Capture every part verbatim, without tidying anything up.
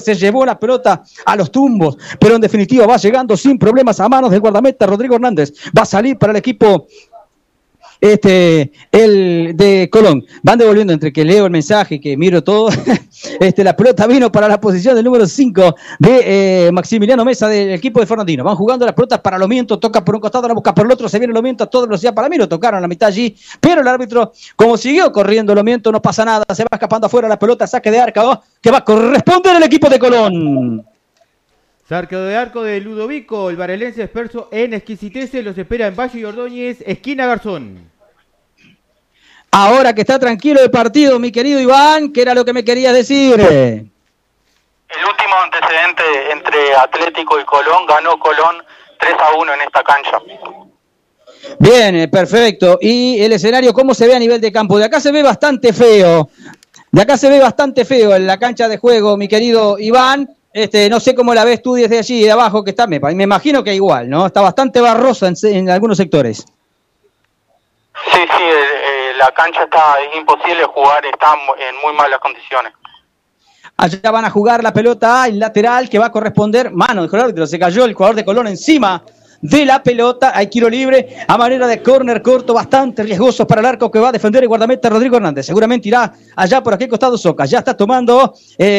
se llevó la pelota a los tumbos, pero en definitiva va llegando sin problemas a manos del guardameta Rodrigo Hernández. Va a salir para el equipo este el de Colón. Van devolviendo entre que leo el mensaje, que miro todo. Este, la pelota vino para la posición del número cinco de eh, Maximiliano Mesa del equipo de Fernandino. Van jugando las pelotas para Lomiento, toca por un costado, la busca por el otro, se viene Lomiento a toda velocidad para mí, lo tocaron a la mitad allí, pero el árbitro, como siguió corriendo Lomiento, no pasa nada, se va escapando afuera la pelota, saque de arco, que va a corresponder al equipo de Colón. Saque de arco de Ludovico, el varelense experto en exquisiteces, los espera en Valle y Ordóñez, esquina Garzón. Ahora que está tranquilo el partido, mi querido Iván, ¿qué era lo que me querías decir? El último antecedente entre Atlético y Colón, ganó Colón tres a uno en esta cancha. Bien, perfecto. ¿Y el escenario cómo se ve a nivel de campo? De acá se ve bastante feo. De acá se ve bastante feo en la cancha de juego, mi querido Iván. Este, no sé cómo la ves tú desde allí, de abajo, que está, me, me imagino que igual, ¿no? Está bastante barrosa en, en algunos sectores. Sí, sí, eh, la cancha está, es imposible jugar, está en muy malas condiciones. Allá van a jugar la pelota en lateral que va a corresponder, mano del árbitro, se cayó el jugador de Colón encima de la pelota, hay tiro libre a manera de córner corto, bastante riesgoso para el arco que va a defender el guardameta Rodrigo Hernández. Seguramente irá allá por aquel costado Soca, ya está tomando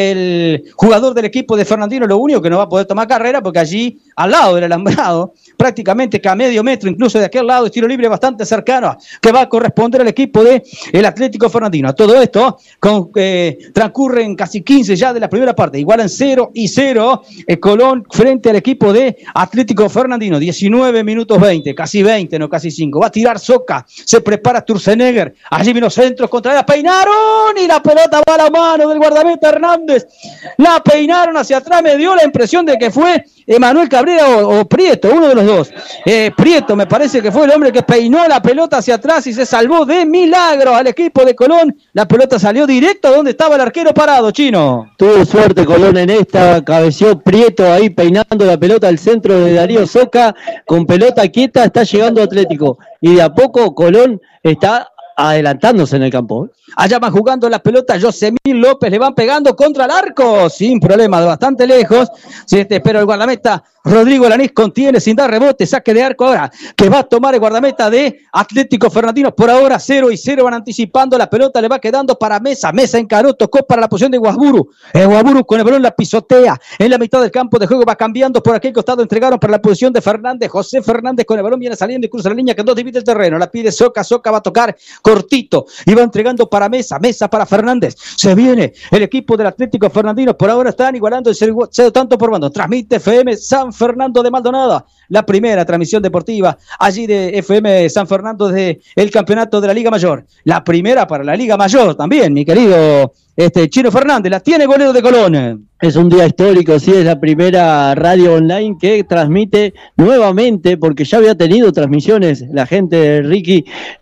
el jugador del equipo de Fernandino, lo único que no va a poder tomar carrera porque allí al lado del alambrado, prácticamente que a medio metro incluso de aquel lado, es tiro libre bastante cercano que va a corresponder al equipo de el Atlético Fernandino. Todo esto con, eh, transcurren casi quince ya de la primera parte, igualan cero y cero el Colón frente al equipo de Atlético Fernandino. diecinueve minutos veinte, casi veinte, no casi cinco. Va a tirar Soca, se prepara Sturzenegger, allí vino centros contra la peinaron y la pelota va a la mano del guardameta Hernández. La peinaron hacia atrás, me dio la impresión de que fue Emanuel Cabrera o, o Prieto, uno de los dos. Eh, Prieto me parece que fue el hombre que peinó la pelota hacia atrás y se salvó de milagro al equipo de Colón. La pelota salió directo a donde estaba el arquero parado, Chino. Tuvo suerte Colón en esta, cabeció Prieto ahí peinando la pelota al centro de Darío Soca, con pelota quieta está llegando Atlético y de a poco Colón está adelantándose en el campo. Allá van jugando la pelota, Josemín López le van pegando contra el arco, sin problema, de bastante lejos. Sí, este, pero el guardameta Rodrigo Lanís contiene sin dar rebote, saque de arco ahora, que va a tomar el guardameta de Atlético Fernandino. Por ahora cero y cero van anticipando, la pelota le va quedando para Mesa, Mesa encaró, tocó para la posición de Guasburu. El Guasburu con el balón la pisotea, en la mitad del campo de juego va cambiando, por aquel costado entregaron para la posición de Fernández, José Fernández con el balón viene saliendo y cruza la línea que dos divide el terreno, la pide Soca, Soca va a tocar cortito y va entregando para Mesa, Mesa para Fernández, se viene el equipo del Atlético Fernandino, por ahora están igualando el cero tanto por bando, transmite F M San Fernando de Maldonado, la primera transmisión deportiva allí de F M San Fernando desde el campeonato de la Liga Mayor, la primera para la Liga Mayor también, mi querido este Chino Fernández, la tiene Golero de Colón. Es un día histórico, sí, es la primera radio online que transmite nuevamente, porque ya había tenido transmisiones la gente de Ricky,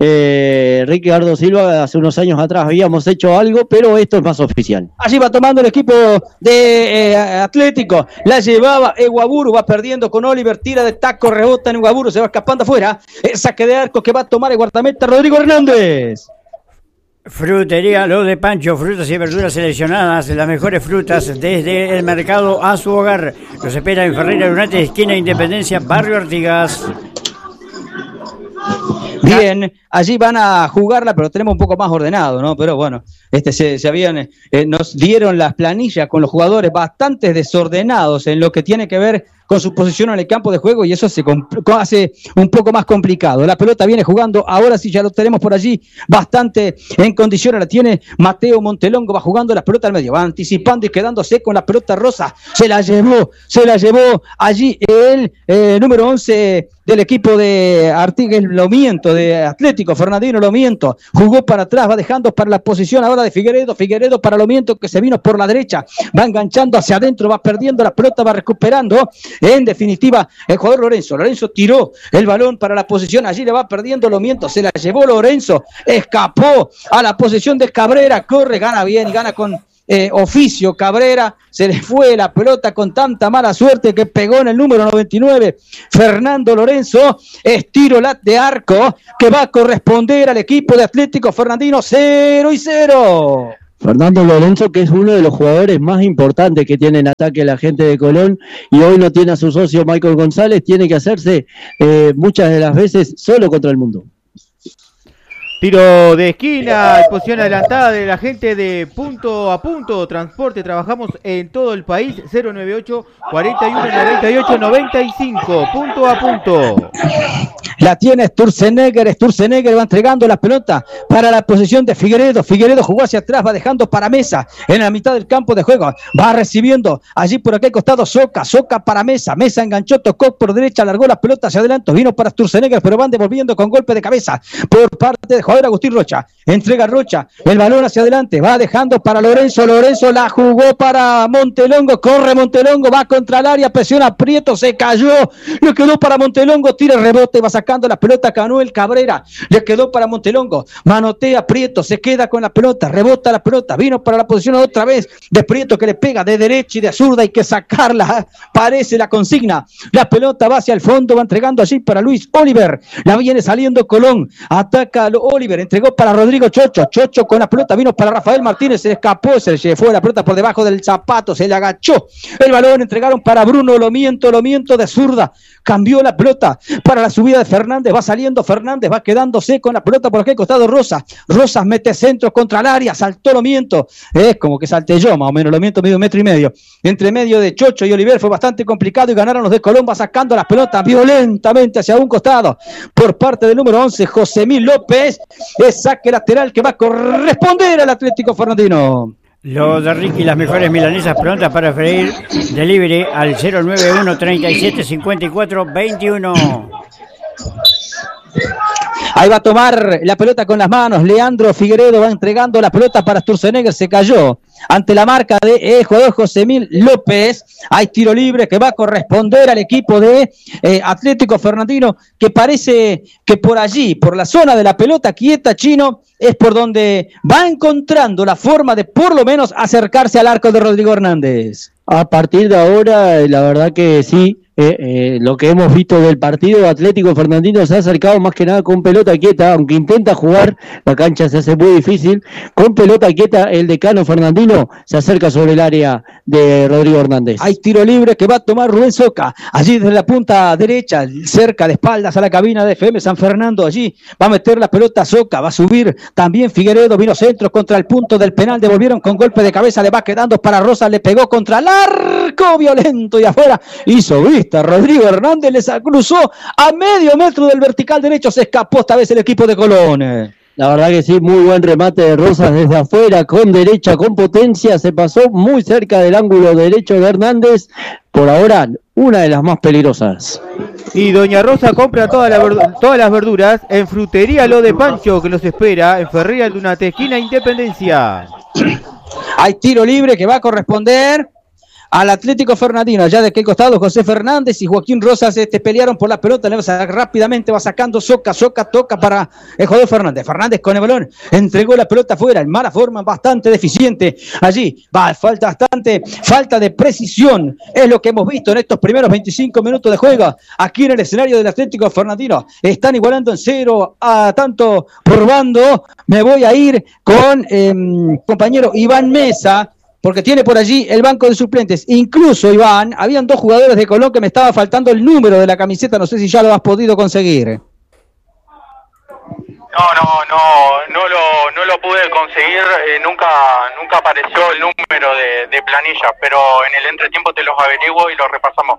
eh, Ricky Ardo Silva, hace unos años atrás habíamos hecho algo, pero esto es más oficial. Allí va tomando el equipo de eh, Atlético, la llevaba Eguaburu, va perdiendo con Oliver, tira de taco, rebota en Eguaburu, se va escapando afuera, el saque de arco que va a tomar el guardameta Rodrigo Hernández. Frutería Lo de Pancho, frutas y verduras seleccionadas, las mejores frutas desde el mercado a su hogar. Los espera en Ferreira Lunate, esquina Independencia, Barrio Artigas. Bien, allí van a jugarla, pero tenemos un poco más ordenado, ¿no? Pero bueno, este se, se habían, eh, nos dieron las planillas con los jugadores bastante desordenados en lo que tiene que ver con su posición en el campo de juego y eso se hace un poco más complicado. La pelota viene jugando, ahora sí ya lo tenemos por allí bastante en condiciones, la tiene Mateo Montelongo, va jugando la pelota al medio, va anticipando y quedándose con la pelota rosa, se la llevó, se la llevó allí el eh, número once del equipo de Artigas, Lomiento, de Atlético Fernandino Lomiento, jugó para atrás, va dejando para la posición ahora de Figueredo, Figueredo para Lomiento que se vino por la derecha, va enganchando hacia adentro, va perdiendo la pelota, va recuperando. En definitiva, el jugador Lorenzo, Lorenzo tiró el balón para la posición, allí le va perdiendo Lomiento, se la llevó Lorenzo, escapó a la posición de Cabrera, corre, gana bien, gana con eh, oficio Cabrera, se le fue la pelota con tanta mala suerte que pegó en el número noventa y nueve, Fernando Lorenzo, es tiro lat de arco que va a corresponder al equipo de Atlético Fernandino, cero y cero. Fernando Lorenzo, que es uno de los jugadores más importantes que tiene en ataque la gente de Colón, y hoy no tiene a su socio Michael González, tiene que hacerse eh, muchas de las veces solo contra el mundo. Tiro de esquina, posición adelantada de la gente de Punto a Punto Transporte. Trabajamos en todo el país. Cero noventa y ocho, cuarenta y uno, noventa y ocho, noventa y cinco. Punto a Punto. La tiene Sturzenegger, Sturzenegger va entregando la pelota para la posición de Figueredo. Figueredo jugó hacia atrás, va dejando para Mesa en la mitad del campo de juego. Va recibiendo allí por aquel costado Soca, Soca para Mesa. Mesa enganchó, tocó por derecha, alargó la pelota hacia adelante. Vino para Sturzenegger, pero van devolviendo con golpe de cabeza por parte de jugador Agustín Rocha. Entrega Rocha, el balón hacia adelante, va dejando para Lorenzo. Lorenzo la jugó para Montelongo, corre Montelongo, va contra el área, presiona Prieto, se cayó, le quedó para Montelongo, tira el rebote, va sacando la pelota Canuel Cabrera, le quedó para Montelongo, manotea Prieto, se queda con la pelota, rebota la pelota, vino para la posición otra vez de Prieto, que le pega de derecha y de zurda, hay que sacarla, parece la consigna, la pelota va hacia el fondo, va entregando allí para Luis Oliver, la viene saliendo Colón, ataca a Oliver, entregó para Rodrigo Chocho, Chocho con la pelota, vino para Rafael Martínez, se escapó, se le fue la pelota por debajo del zapato, se le agachó el balón, entregaron para Bruno Lomiento, Lomiento de zurda, cambió la pelota para la subida de Fernández, va saliendo Fernández, va quedándose con la pelota por aquel costado Rosas, Rosas mete centro contra el área, saltó Lomiento, es como que salté yo más o menos, Lomiento medio metro y medio, entre medio de Chocho y Oliver fue bastante complicado y ganaron los de Colón, va sacando las pelotas violentamente hacia un costado, por parte del número once, Josemín López, es saque lateral que va a corresponder al Atlético Fernandino. Los de Ricky, las mejores milanesas prontas para freír. Delivery al cero nueve uno, treinta y siete, cincuenta y cuatro, veintiuno. Ahí va a tomar la pelota con las manos. Leandro Figueredo va entregando la pelota para Sturzenegger. Se cayó ante la marca de eh, jugador Josemín López. Hay tiro libre que va a corresponder al equipo de eh, Atlético Fernandino, que parece que por allí, por la zona de la pelota quieta, Chino, es por donde va encontrando la forma de por lo menos acercarse al arco de Rodrigo Hernández. A partir de ahora, la verdad que sí. Eh, eh, lo que hemos visto del partido, Atlético Fernandino se ha acercado más que nada con pelota quieta, aunque intenta jugar, la cancha se hace muy difícil, con pelota quieta el decano Fernandino se acerca sobre el área de Rodrigo Hernández. Hay tiro libre que va a tomar Rubén Soca, allí desde la punta derecha, cerca de espaldas a la cabina de F M San Fernando, allí va a meter la pelota Soca, va a subir también Figueredo, vino centro contra el punto del penal, devolvieron con golpe de cabeza, le va quedando para Rosa, le pegó contra el arco, violento y afuera, hizo vista Rodrigo Hernández, les cruzó a medio metro del vertical derecho, se escapó esta vez el equipo de Colón. La verdad que sí, muy buen remate de Rosas desde afuera, con derecha, con potencia, se pasó muy cerca del ángulo derecho de Hernández, por ahora una de las más peligrosas. Y Doña Rosa compra toda la verdu- todas las verduras en Frutería Lo de Pancho, que los espera en Ferrería Aldunate, esquina Independencia. Hay tiro libre que va a corresponder al Atlético Fernandino, allá de aquel costado José Fernández y Joaquín Rosas este, pelearon por la pelota, rápidamente va sacando Soca, Soca toca para el jugador Fernández, Fernández con el balón, entregó la pelota afuera, en mala forma, bastante deficiente, allí va, falta bastante, falta de precisión, es lo que hemos visto en estos primeros veinticinco minutos de juego, aquí en el escenario del Atlético Fernandino, están igualando en cero a tanto por bando, me voy a ir con eh, compañero Iván Mesa, porque tiene por allí el banco de suplentes. Incluso, Iván, habían dos jugadores de Colón que me estaba faltando el número de la camiseta, no sé si ya lo has podido conseguir. No, no, no, no lo, no lo pude conseguir, eh, nunca, nunca apareció el número de, de planilla, pero en el entretiempo te los averiguo y los repasamos.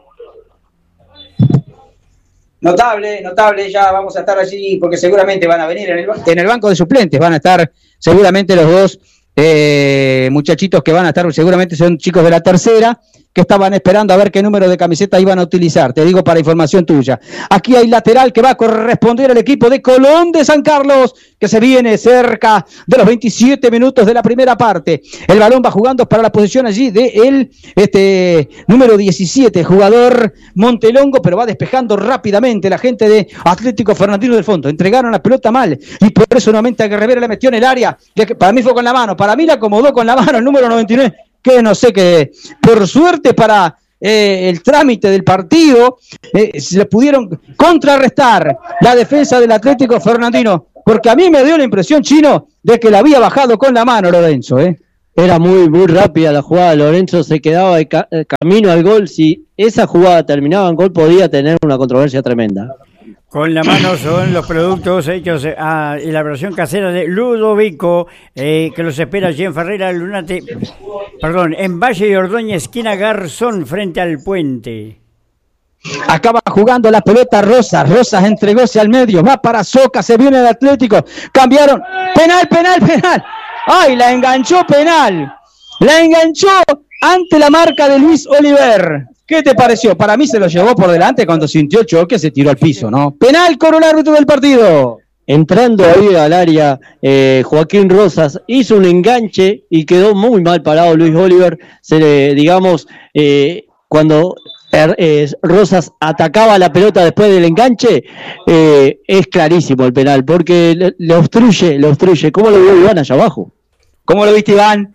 Notable, notable, ya vamos a estar allí, porque seguramente van a venir en el, en el banco de suplentes, van a estar seguramente los dos Eh, muchachitos que van a estar, seguramente son chicos de la tercera, que estaban esperando a ver qué número de camiseta iban a utilizar, te digo para información tuya. Aquí hay lateral que va a corresponder al equipo de Colón de San Carlos, que se viene cerca de los veintisiete minutos de la primera parte. El balón va jugando para la posición allí de el este, número diecisiete, jugador Montelongo, pero va despejando rápidamente la gente de Atlético Fernandino del fondo. Entregaron la pelota mal y por eso nuevamente a Guerrero le metió en el área. Para mí fue con la mano, para mí la acomodó con la mano el número noventa y nueve, que no sé qué, por suerte para eh, el trámite del partido, eh, se le pudieron contrarrestar la defensa del Atlético Fernandino, porque a mí me dio la impresión, Chino, de que la había bajado con la mano Lorenzo, ¿eh? Era muy, muy rápida la jugada. Lorenzo se quedaba de ca- camino al gol. Si esa jugada terminaba en gol, podía tener una controversia tremenda. Con la mano son los productos hechos a elaboración casera de Ludovico, eh, que los espera allí en Ferreira Lunate, perdón, en Valle de Ordóñez, esquina Garzón, frente al puente. Acaba jugando la pelota Rosas. Rosas entregóse al medio. Va para Soca. Se viene el Atlético. Cambiaron. Penal, penal, penal. ¡Ay, la enganchó penal! La enganchó ante la marca de Luis Oliver. ¿Qué te pareció? Para mí se lo llevó por delante cuando sintió el choque, se tiró al piso, ¿no? Penal con el árbitro del partido. Entrando ahí al área, eh, Joaquín Rosas hizo un enganche y quedó muy mal parado Luis Oliver. Se le, digamos, eh, cuando er, eh, Rosas atacaba la pelota después del enganche, eh, es clarísimo el penal, porque le, le obstruye, le obstruye. ¿Cómo lo vio Iván allá abajo? ¿Cómo lo viste, Iván?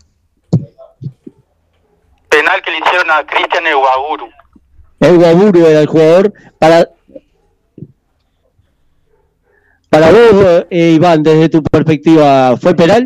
Penal que le hicieron a Cristian Eguaguru. Eguaguru era el jugador. Para, para vos, eh, Iván, desde tu perspectiva, ¿fue penal?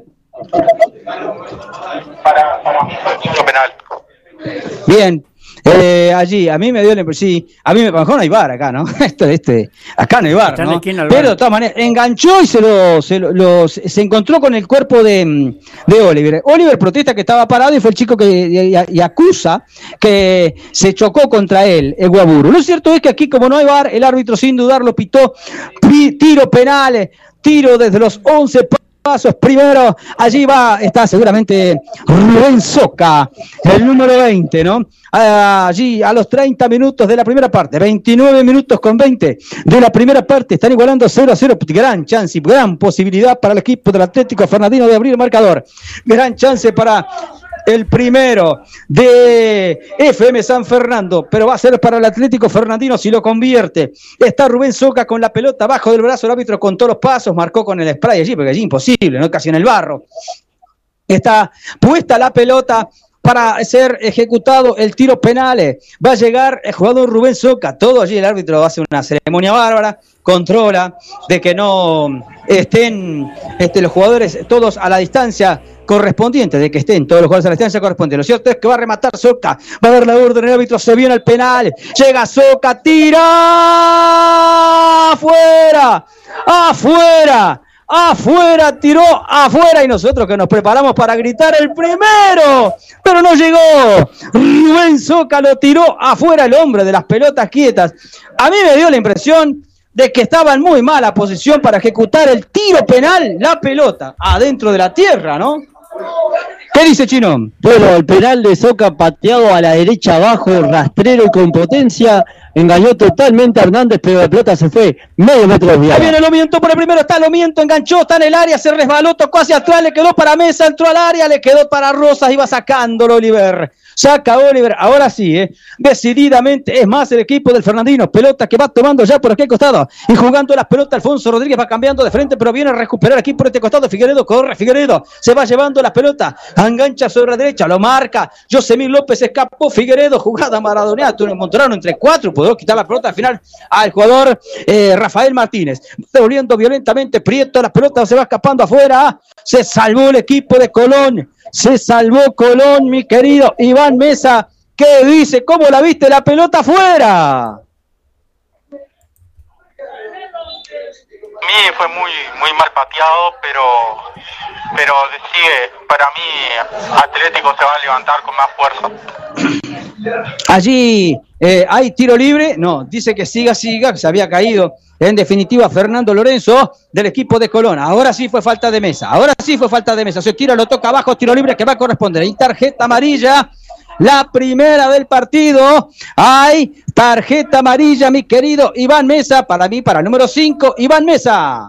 Para, para mí fue penal. Bien. Eh, allí, a mí me dio la impresión, sí, a mí me mejor no hay bar acá, ¿no? Esto, este, acá no hay bar, ¿no? Pero de todas maneras, enganchó y se lo, se lo, lo se encontró con el cuerpo de, de Oliver. Oliver protesta que estaba parado y fue el chico que y, y acusa que se chocó contra él, el Guaburu. Lo cierto es que aquí, como no hay bar, el árbitro sin dudarlo pitó tiro penales, tiro desde los once pasos. Primero, allí va, está seguramente Rubén Soca, el número veinte, ¿no? Allí a los treinta minutos de la primera parte, veintinueve minutos con veinte de la primera parte, están igualando cero a cero, gran chance y gran posibilidad para el equipo del Atlético Fernandino de abrir el marcador, gran chance para el primero de F M San Fernando, pero va a ser para el Atlético Fernandino si lo convierte. Está Rubén Soca con la pelota abajo del brazo, el árbitro contó los pasos, marcó con el spray allí, porque allí imposible, no casi en el barro. Está puesta la pelota para ser ejecutado el tiro penal. Va a llegar el jugador Rubén Soca, todo allí el árbitro hace una ceremonia bárbara, controla de que no estén este, los jugadores todos a la distancia correspondiente, de que estén todos los jugadores a la distancia correspondiente. Lo cierto es que va a rematar Soca, va a dar la orden, el árbitro se viene al penal, llega Soca, tira afuera, afuera, afuera, tiró afuera, y nosotros que nos preparamos para gritar el primero, pero no llegó. Rubén Soca lo tiró afuera, el hombre de las pelotas quietas. A mí me dio la impresión de que estaba en muy mala posición para ejecutar el tiro penal, la pelota adentro de la tierra, ¿no? ¿Qué dice Chino? Bueno, el penal de Soca pateado a la derecha abajo, rastrero y con potencia, engañó totalmente a Hernández, pero la pelota se fue medio metro de viaje. Ahí viene Lomiento por el primero, está Lomiento, enganchó, está en el área, se resbaló, tocó hacia atrás, le quedó para Mesa, entró al área, le quedó para Rosas, iba sacándolo Oliver. Saca Oliver, ahora sí, eh, decididamente, es más el equipo del Fernandino, pelota que va tomando ya por aquel costado, y jugando las pelotas, Alfonso Rodríguez va cambiando de frente, pero viene a recuperar aquí por este costado, Figueredo, corre Figueredo, se va llevando la pelota, engancha sobre la derecha, lo marca, Yosemir López escapó, Figueredo, jugada maradoneada, encontraron entre cuatro, pudo quitar la pelota al final al jugador eh, Rafael Martínez, devolviendo violentamente, Prieto, la pelota se va escapando afuera, se salvó el equipo de Colón, se salvó Colón, mi querido Iván Mesa. ¿Qué dice? ¿Cómo la viste la pelota afuera? A mí fue muy muy mal pateado, pero pero sigue, para mí Atlético se va a levantar con más fuerza. Allí eh, hay tiro libre, no, dice que siga, siga, que se había caído. En definitiva, Fernando Lorenzo del equipo de Colón. Ahora sí fue falta de Mesa. Ahora sí fue falta de Mesa. Se tira, lo toca abajo, tiro libre que va a corresponder. Hay tarjeta amarilla, la primera del partido. Hay tarjeta amarilla, mi querido Iván Mesa. Para mí, para el número cinco, Iván Mesa.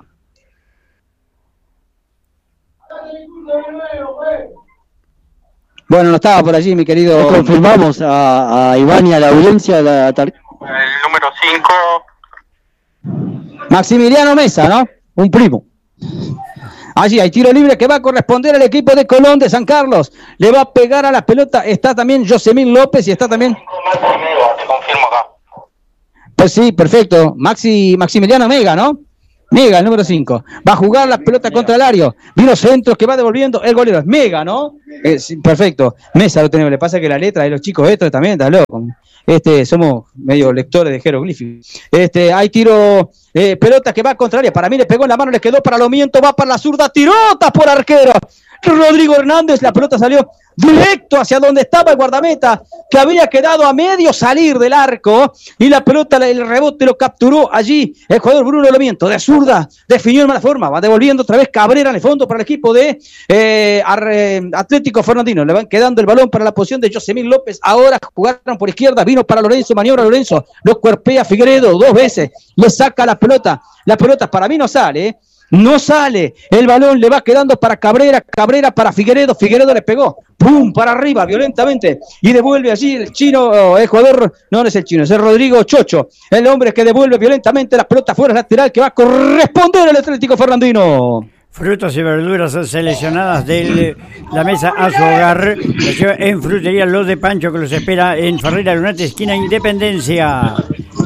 Bueno, no estaba por allí, mi querido. Le confirmamos a, a Iván y a la audiencia la tarjeta. El número cinco. Maximiliano Mesa, ¿no? Un primo. Allí hay tiro libre que va a corresponder al equipo de Colón de San Carlos. Le va a pegar a la pelota. Está también Yosemín López y está también... Te confirmo acá. Pues sí, perfecto. Maxi, Maximiliano Mega, ¿no? Mega, el número cinco. Va a jugar la pelota contra el área. Vino centros que va devolviendo el golero. Es Mega, ¿no? Eh, sí, perfecto. Mesa lo tenemos. Le pasa que la letra de los chicos estos también está loco. Este, somos medio lectores de jeroglíficos. Este, hay tiro, eh, pelota que va contra el área. Para mí le pegó en la mano, le quedó para Lomiento, va para la zurda, tirota por arquero. Rodrigo Hernández, la pelota salió directo hacia donde estaba el guardameta, que había quedado a medio salir del arco, y la pelota, el rebote lo capturó allí el jugador Bruno Lomiento, de zurda, definió de mala forma, va devolviendo otra vez Cabrera en el fondo para el equipo de eh, Atlético Fernandino. Le van quedando el balón para la posición de Yosemir López. Ahora jugaron por izquierda, vino para Lorenzo, maniobra Lorenzo, lo cuerpea Figueredo dos veces, le saca la pelota, la pelota para mí no sale, ¿eh? No sale, el balón le va quedando para Cabrera, Cabrera para Figueredo, Figueredo le pegó, ¡pum!, para arriba, violentamente, y devuelve allí el chino, el jugador, no, no es el chino, es el Rodrigo Chocho, el hombre que devuelve violentamente la pelota fuera lateral, que va a corresponder al Atlético Fernandino. Frutas y verduras seleccionadas de la mesa a su hogar, en Frutería Los de Pancho, que los espera en Ferreira Lunate, esquina Independencia.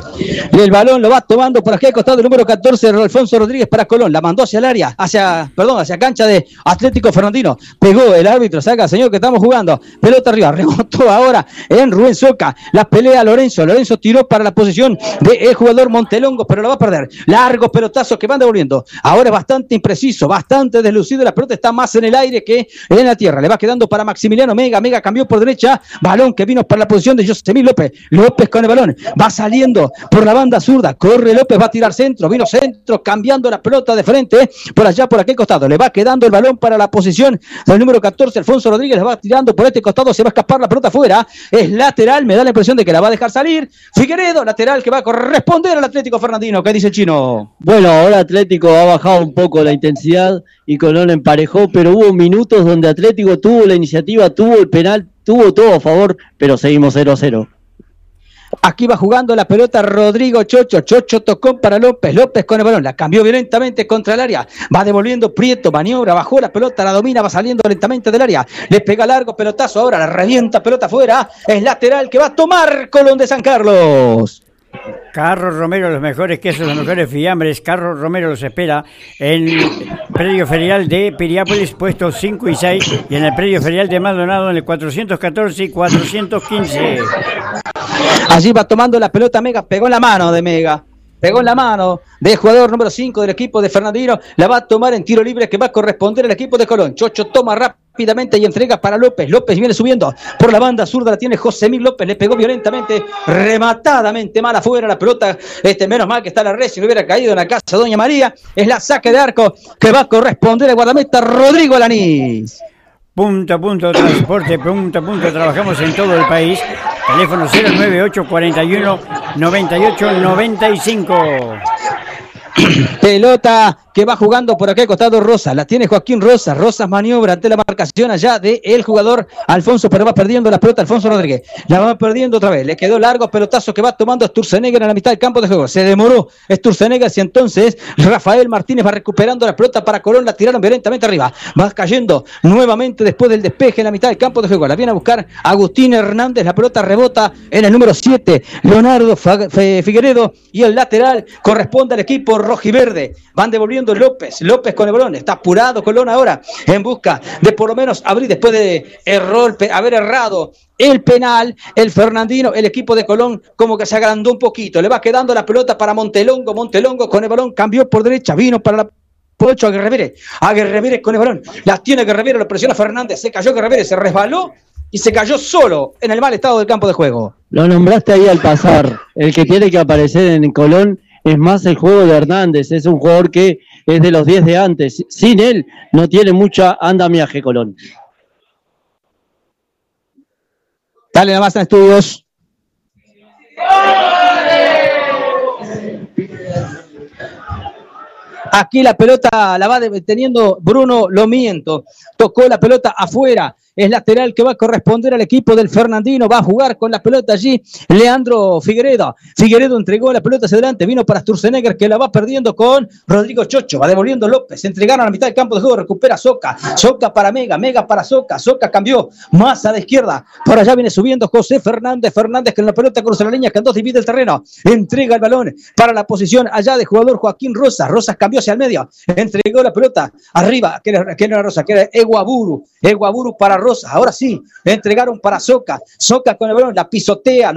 Y el balón lo va tomando por aquí al costado el número catorce, Alfonso Rodríguez para Colón. La mandó hacia el área, hacia, perdón, hacia cancha de Atlético Fernandino. Pegó el árbitro, saca, señor, que estamos jugando. Pelota arriba, rebotó ahora en Rubén Soca. La pelea Lorenzo. Lorenzo tiró para la posición del jugador Montelongo, pero lo va a perder. Largos pelotazos que van devolviendo. Ahora es bastante impreciso, bastante deslucido. La pelota está más en el aire que en la tierra. Le va quedando para Maximiliano Mega. Mega cambió por derecha. Balón que vino para la posición de Yosemir López. López con el balón. Va saliendo por la banda zurda, corre López, va a tirar centro, vino centro, cambiando la pelota de frente, por allá, por aquel costado, le va quedando el balón para la posición del número catorce, Alfonso Rodríguez, le va tirando por este costado, se va a escapar la pelota afuera, es lateral, me da la impresión de que la va a dejar salir, Figueredo, lateral que va a corresponder al Atlético Fernandino. ¿Qué dice el chino? Bueno, ahora Atlético ha bajado un poco la intensidad y Colón emparejó, pero hubo minutos donde Atlético tuvo la iniciativa, tuvo el penal, tuvo todo a favor, pero seguimos cero a cero. Aquí va jugando la pelota Rodrigo Chocho. Chocho tocó para López. López con el balón. La cambió violentamente contra el área. Va devolviendo Prieto. Maniobra. Bajó la pelota. La domina. Va saliendo lentamente del área. Le pega largo pelotazo. Ahora la revienta pelota afuera. Es lateral que va a tomar Colón de San Carlos. Carlos Romero, los mejores quesos, los mejores fiambres. Carlos Romero los espera en el predio ferial de Piriápolis, puestos cinco y seis, y en el predio ferial de Maldonado en el cuatrocientos catorce y cuatrocientos quince. Allí va tomando la pelota Mega, pegó en la mano de Mega. Pegó en la mano del jugador número cinco del equipo de Fernandino. La va a tomar en tiro libre que va a corresponder al equipo de Colón. Chocho toma rápidamente y entrega para López. López viene subiendo por la banda zurda. La tiene Josemir López. Le pegó violentamente, rematadamente mal afuera la pelota. Este, menos mal que está la red. Si no hubiera caído en la casa Doña María. Es la saque de arco que va a corresponder al guardameta Rodrigo Alanís. Punto a punto transporte, punto a punto trabajamos en todo el país. Teléfono cero nueve ocho cuarenta y uno noventa y ocho noventa y cinco. Pelota que va jugando por aquel costado Rosa, la tiene Joaquín Rosas, Rosas maniobra ante la marcación allá del jugador Alfonso, pero va perdiendo la pelota Alfonso Rodríguez, la va perdiendo otra vez, le quedó largo pelotazo que va tomando Sturzenegger en la mitad del campo de juego, se demoró Sturzenegger y entonces Rafael Martínez va recuperando la pelota para Colón, la tiraron violentamente arriba, va cayendo nuevamente después del despeje en la mitad del campo de juego, la viene a buscar Agustín Hernández, la pelota rebota en el número siete, Leonardo Figueredo, y el lateral corresponde al equipo rojiverde, van devolviendo López, López con el balón, está apurado Colón ahora en busca de por lo menos abrir después de error, haber errado el penal, el Fernandino, el equipo de Colón como que se agrandó un poquito, le va quedando la pelota para Montelongo, Montelongo con el balón, cambió por derecha, vino para la Pocho a Guerrevere, a Guerrevere con el balón, la tiene Guerrevere, lo presiona Fernández, se cayó Guerrevere, se resbaló y se cayó solo en el mal estado del campo de juego. Lo nombraste ahí al pasar, el que tiene que aparecer en Colón es más el juego de Hernández, es un jugador que es de los diez de antes, sin él no tiene mucha andamiaje Colón. Dale la más en estudios. Aquí la pelota la va deteniendo Bruno Lomiento. Tocó la pelota afuera Es lateral que va a corresponder al equipo del Fernandino. Va a jugar con la pelota allí Leandro Figueredo. Figueredo entregó la pelota hacia adelante. Vino para Sturzenegger, que la va perdiendo con Rodrigo Chocho. Va devolviendo López. Entregaron a la mitad del campo de juego. Recupera Soca. Soca para Mega. Mega para Soca. Soca cambió más a la izquierda. Por allá viene subiendo José Fernández. Fernández que en la pelota cruza la línea, que en dos divide el terreno. Entrega el balón para la posición allá de jugador Joaquín Rosas. Rosas cambió hacia el medio. Entregó la pelota arriba. Que era, que era Rosa, que era Eguaburu. Eguaburu para Rosas. Ahora sí. Entregaron para Soca. Soca con el balón. La pisotea.